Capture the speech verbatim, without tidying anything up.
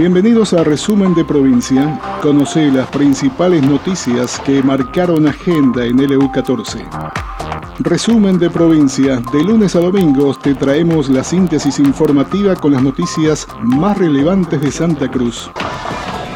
Bienvenidos a Resumen de Provincia. Conoce las principales noticias que marcaron agenda en L U catorce. Resumen de Provincia. De lunes a domingos te traemos la síntesis informativa con las noticias más relevantes de Santa Cruz.